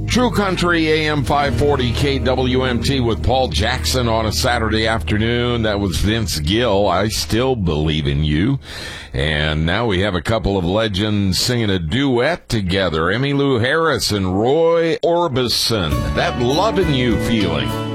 True Country AM 540 KWMT with Paul Jackson on a Saturday afternoon. That was Vince Gill. I Still Believe in You. And now we have a couple of legends singing a duet together. Emmylou Harris and Roy Orbison. That Lovin' You Feeling.